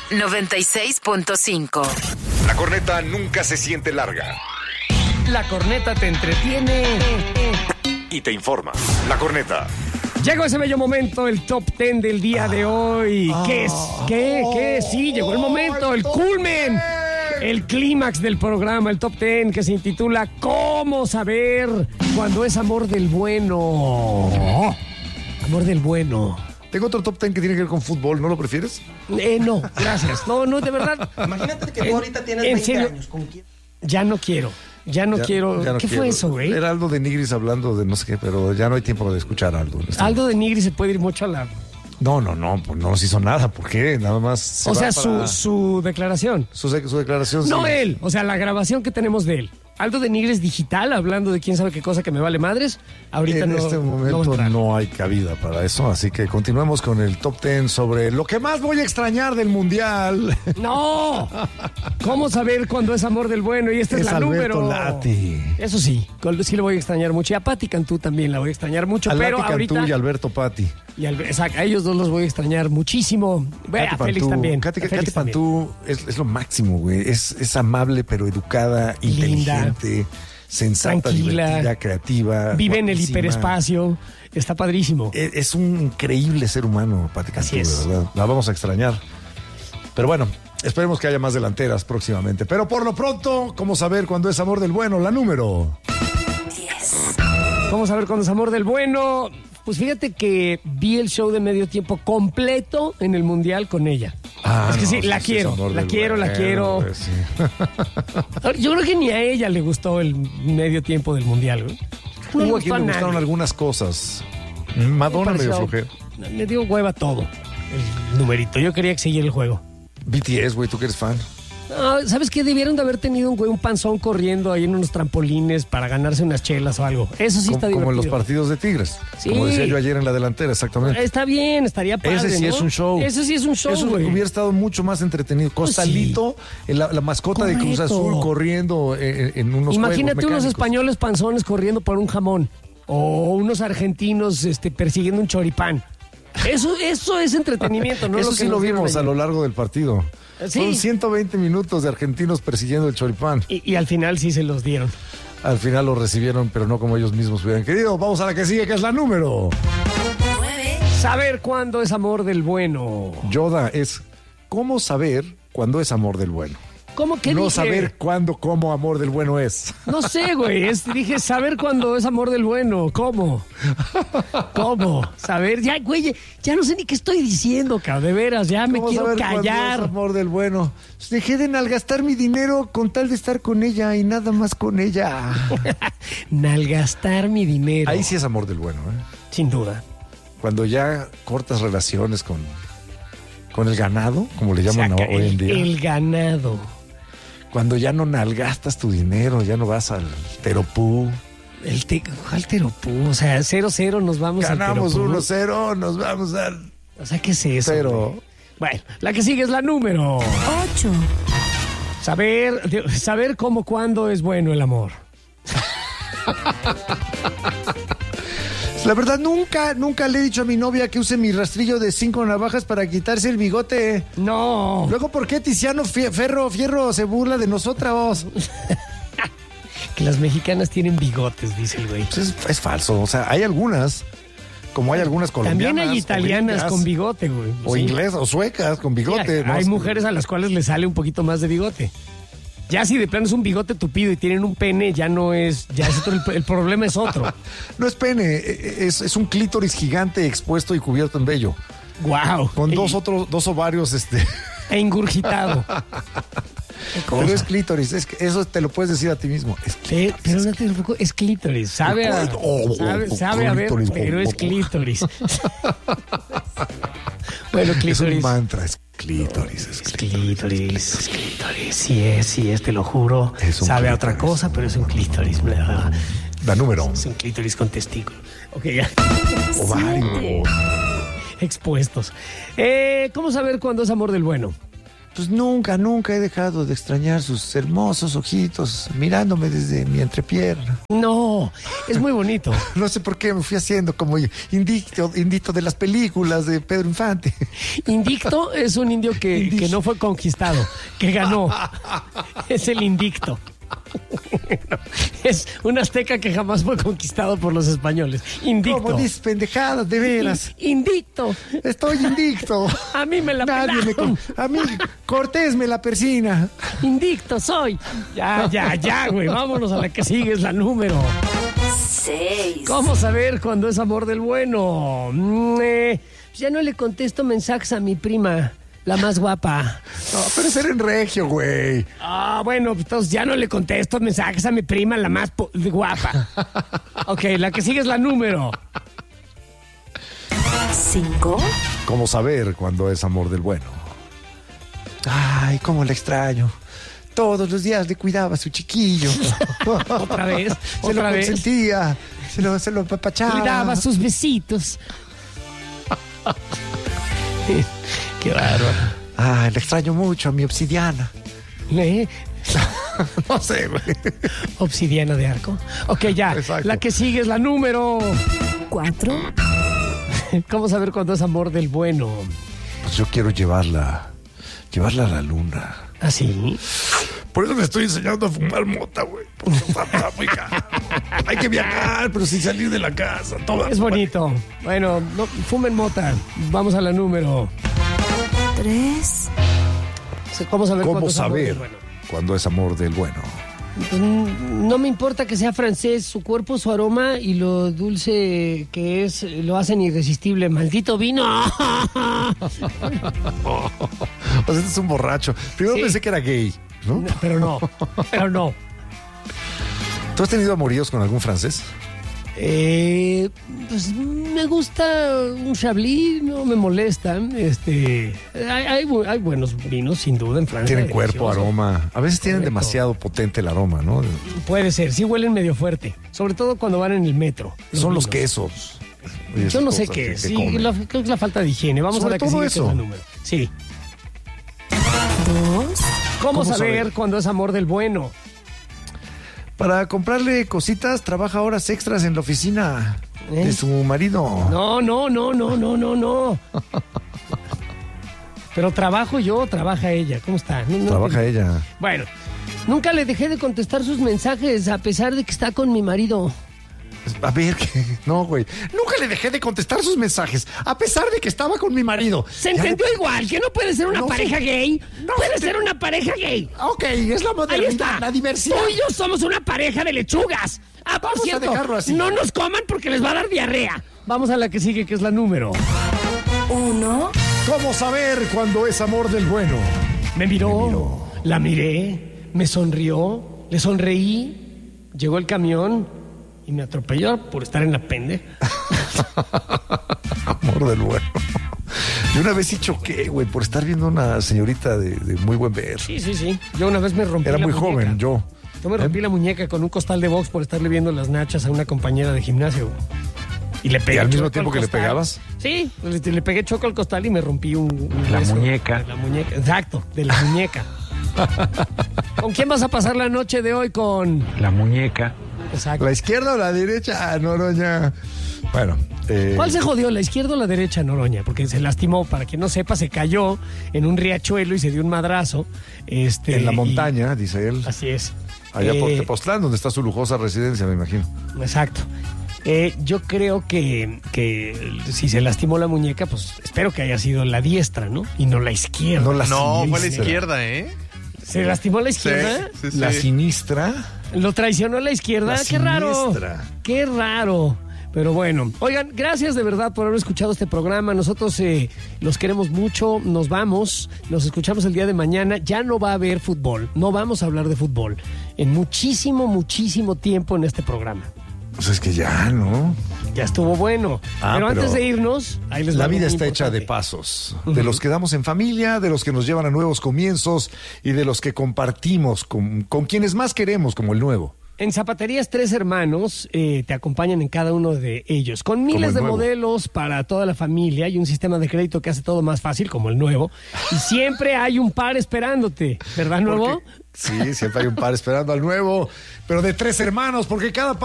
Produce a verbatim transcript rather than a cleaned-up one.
noventa y seis punto cinco. La corneta nunca se siente larga. La corneta te entretiene Y te informa. La corneta. Llegó ese bello momento, el top ten del día de hoy. ¿Qué es? ¿Qué? ¿Qué? Sí, llegó el momento, el culmen, el clímax del programa, el top ten que se intitula ¿Cómo saber cuando es amor del bueno? Amor del bueno. Tengo otro top ten que tiene que ver con fútbol, ¿no lo prefieres? Eh, no, gracias. No, no, de verdad. Imagínate que tú ahorita tienes ¿En veinte serio? años. ¿Con quién? Ya no quiero. Ya no Ya- quiero. ya no ¿Qué quiero. fue eso, güey? Era Aldo de Nigris hablando de no sé qué, pero ya no hay tiempo de escuchar a Aldo. en este Aldo de Nigri se puede ir mucho a la... momento. No, no, no, pues no nos hizo nada. ¿Por qué? Nada más. se O va sea, para- su, su declaración. su, su declaración. No sí. él, o sea, la grabación que tenemos de él. Aldo de Nigres digital, hablando de quién sabe qué cosa que me vale madres. Ahorita En no, este no va a momento entrar. no hay cabida para eso, así que continuemos con el top ten sobre lo que más voy a extrañar del Mundial. ¡No! ¿Cómo saber cuándo es amor del bueno? Y esta es, Es la Alberto número. Lati. Eso sí, con- sí lo voy a extrañar mucho. Y a Pati Cantú también la voy a extrañar mucho. A pero Lati ahorita... Cantú y Alberto Patti. y al- exacto, a ellos dos los voy a extrañar muchísimo. Ve, a Katy Félix Pantú. también. Katy, a Félix Katy también. Pantú es, es lo máximo, güey. Es, es amable, pero educada, Linda. inteligente, sensata, Tranquila. divertida, creativa. Vive en el guapísima. hiperespacio. Está padrísimo. Es, es un increíble ser humano, Pati Cantú, Así es. de verdad. La vamos a extrañar. Pero bueno, esperemos que haya más delanteras próximamente. Pero por lo pronto, ¿cómo saber cuándo es amor del bueno? La número. Vamos a ver cuándo es amor del bueno. Pues fíjate que vi el show de medio tiempo completo en el Mundial con ella. Ah, es que no, sí, la sí, sí, quiero, es amor la del quiero, la bueno, quiero. güey, sí. Yo creo que ni a ella le gustó el medio tiempo del Mundial, güey. No le Hubo a gustó quien a le gustaron nadie. algunas cosas. Madonna Me medio pareció- flojera. Me dio hueva todo, el numerito. Yo quería que siguiera el juego. B T S, güey, tú que eres fan. No, ¿sabes qué? Debieron de haber tenido un güey, un panzón corriendo ahí en unos trampolines para ganarse unas chelas o algo. Eso sí como, está como divertido. en los partidos de Tigres. Sí. Como decía yo ayer en la delantera, exactamente. Está bien, estaría padre, Ese sí ¿no? es un show. Ese sí es un show, Eso güey. hubiera estado mucho más entretenido. Costalito, la, la mascota de Cruz Correcto. Azul corriendo en, en unos Imagínate juegos unos mecánicos. españoles panzones corriendo por un jamón. O unos argentinos este, persiguiendo un choripán. Eso, eso es entretenimiento, ¿no? Eso que sí lo nos dieron vimos a ayer. lo largo del partido. Sí. Son ciento veinte minutos de argentinos persiguiendo el choripán. Y, y al final sí se los dieron. Al final lo recibieron, pero no como ellos mismos hubieran querido. Vamos a la que sigue, que es la número. Saber cuándo es amor del bueno. Yoda es cómo saber cuándo es amor del bueno. ¿Cómo que No dije? saber cuándo, cómo amor del bueno es. No sé, güey. Es, dije saber cuándo es amor del bueno. ¿Cómo? ¿Cómo? Saber. Ya, güey, ya no sé ni qué estoy diciendo, cabrón. De veras, ya me ¿Cómo quiero saber cuándo callar. es amor del bueno? Dejé de nalgastar mi dinero con tal de estar con ella y nada más con ella. Nalgastar mi dinero. Ahí sí es amor del bueno, ¿eh? Sin duda. Cuando ya cortas relaciones con, con el ganado, como le llaman Saca hoy en el, día. el ganado. Cuando ya no nalgastas tu dinero, ya no vas al teropú. El te, ¿Cuál teropú? O sea, cero cero nos vamos Ganamos al teropú. uno cero, nos vamos al O sea, ¿qué es eso? cero. güey? Bueno, la que sigue es la número. ocho. Saber, de- saber cómo, cuándo es bueno el amor. La verdad, nunca, nunca le he dicho a mi novia que use mi rastrillo de cinco navajas para quitarse el bigote. No. Luego, ¿por qué Tiziano Fie- Ferro Fierro se burla de nosotras? Que las mexicanas tienen bigotes, dice el güey. Pues es, es falso. O sea, hay algunas, como hay algunas colombianas. También hay o italianas gringas, con bigote, güey. O Sí. inglesas, o suecas con bigote. Sí, ¿no? hay mujeres a las cuales les sale un poquito más de bigote. Ya si de plano es un bigote tupido y tienen un pene, ya no es, ya es otro, el, el problema es otro. No es pene, es, es un clítoris gigante expuesto y cubierto en vello. Wow. Con dos otros, dos ovarios, este. E ingurgitado. Qué cosa. Pero es clítoris, es que eso te lo puedes decir a ti mismo. Es Sí, pero no te tampoco es clítoris. Sabe a, Oh, sabe, oh, sabe a ver, clítoris, pero oh, es oh. clítoris. Bueno, Es un clítoris. mantra, es clítoris. Es Es clítoris. clítoris, es clítoris. Sí es, sí es, te lo juro. Es un Sabe a otra clítoris. cosa, pero es un clítoris. Ah, La número. Es un clítoris con testículo. Ok, ya. Ovario. Expuestos. Eh, ¿Cómo saber cuándo es amor del bueno? pues nunca, nunca he dejado de extrañar sus hermosos ojitos mirándome desde mi entrepierna. No, es muy bonito. No sé por qué me fui haciendo como indicto, indito de las películas de Pedro Infante. Indicto es un indio que, que no fue conquistado, que ganó. Es el indicto. Es un azteca que jamás fue conquistado por los españoles. Indicto. ¿Cómo dices pendejadas, de veras? Indicto. Estoy indicto. A mí me la Nadie me pelaron. con... A mí Cortés me la persina. Indicto soy. Ya, ya, ya, güey. Vámonos a la que sigue, es la número seis. ¿Cómo saber cuando es amor del bueno? Mm, eh, ya no le contesto mensajes a mi prima, la más guapa. No, pero ser en regio, güey. Ah, bueno, pues entonces ya no le contesto mensajes a mi prima, la más po- guapa. Ok, la que sigue es la número cinco. ¿Cómo saber cuando es amor del bueno? Ay, cómo le extraño. Todos los días le cuidaba a su chiquillo. Otra vez, Se lo otra vez. consentía, se lo, se lo apapachaba. Cuidaba sus besitos. Qué bárbaro. Ah, le extraño mucho a mi obsidiana. ¿Eh? No sé, güey. Obsidiana de arco. Ok, ya. Exacto. La que sigue es la número cuatro. ¿Cómo saber cuándo es amor del bueno? Pues yo quiero llevarla, llevarla a la luna. ¿Ah, sí? Por eso le estoy enseñando a fumar mota, güey. Porque está muy caro. Hay que viajar, pero sin salir de la casa. Todo. Es bonito. Bueno, no, fumen mota. Vamos a la número. tres. ¿Cómo saber ¿Cómo cuándo es amor saber del bueno? cuando es amor del bueno? Pues, no me importa que sea francés, su cuerpo, su aroma y lo dulce que es, lo hacen irresistible. ¡Maldito vino! O sea, este es un borracho. Primero Sí. pensé que era gay, ¿no? No, pero no, pero no. ¿Tú has tenido amoríos con algún francés? Eh, pues me gusta un Chablis, no me molesta. Este, hay, hay, bu- hay buenos vinos, sin duda, en Francia. Tienen cuerpo, delicioso. aroma. A veces tienen Correcto. demasiado potente el aroma, ¿no? Puede ser, sí huelen medio fuerte, sobre todo cuando van en el metro. Son los vinos. quesos. Y Yo esas no sé cosas qué que- es, que sí, comen. la- creo que es la falta de higiene. Vamos Sobre a la que todo sigue, que eso. es la número. Sí. dos. ¿Cómo, ¿Cómo saber, saber? cuando es amor del bueno? Para comprarle cositas, trabaja horas extras en la oficina ¿Eh? de su marido. No, no, no, no, no, no, no. Pero trabajo yo, trabaja ella. ¿Cómo está? No, no Trabaja entiendo. ella. Bueno, nunca le dejé de contestar sus mensajes a pesar de que está con mi marido. A ver, ¿qué? No, güey. Nunca le dejé de contestar sus mensajes, a pesar de que estaba con mi marido. Se Ya entendió igual, que no puede ser una No, pareja sí. gay. No, puede sí. ser una pareja gay. Ok, es la Ahí modernidad, está. la diversidad. Tú y yo somos una pareja de lechugas. Ah, por Vamos a cierto, dejarlo así. no nos coman porque les va a dar diarrea. Vamos a la que sigue, que es la número. uno. ¿Cómo saber cuando es amor del bueno? Me miró, Me miró. la miré, me sonrió, le sonreí, llegó el camión y me atropelló por estar en la pende. Amor del bueno. Yo una vez sí choqué, güey, por estar viendo una señorita de, de muy buen ver. Sí, sí, sí. Yo una vez me rompí Era la muy muñeca. joven, yo. Yo me rompí ¿Eh? la muñeca con un costal de box por estarle viendo las nachas a una compañera de gimnasio. Y le pegué ¿Y al mismo choco tiempo que le costal. pegabas? Sí, le, le pegué choco al costal y me rompí un, un La hueso muñeca. de la muñeca. Exacto, de la muñeca. ¿Con quién vas a pasar la noche de hoy? Con La muñeca. Exacto. ¿La izquierda o la derecha, Noroña? Bueno. Eh, ¿Cuál se jodió, la izquierda o la derecha, Noroña? Porque se lastimó, para quien no sepa, se cayó en un riachuelo y se dio un madrazo. Este, En la y- montaña, dice él. Así es. Allá por Eh, Tepoztlán, donde está su lujosa residencia, me imagino. Exacto. Eh, yo creo que, que si se lastimó la muñeca, pues espero que haya sido la diestra, ¿no? Y no la izquierda. No la No, fue a la sinistra. izquierda, ¿eh? ¿Se lastimó la izquierda? Sí, sí, La sí. sinistra. ¿Lo traicionó la izquierda? La ¡Qué raro! siniestra. ¡Qué raro! Pero bueno, oigan, gracias de verdad por haber escuchado este programa. Nosotros eh, los queremos mucho, nos vamos, nos escuchamos el día de mañana. Ya no va a haber fútbol, no vamos a hablar de fútbol en muchísimo, muchísimo tiempo en este programa. Pues es que ya, ¿no? Ya estuvo bueno. Ah, pero, pero antes de irnos, ahí les va La algo vida muy está hecha de importante. pasos, de los que damos en familia, de los que nos llevan a nuevos comienzos y de los que compartimos con, con quienes más queremos, como el nuevo. En Zapaterías Tres Hermanos eh, te acompañan en cada uno de ellos, con miles de nuevo. modelos para toda la familia y un sistema de crédito que hace todo más fácil, como el nuevo. Y siempre hay un par esperándote, ¿verdad, nuevo? Porque- sí, siempre hay un par esperando al nuevo, pero de tres hermanos, porque cada par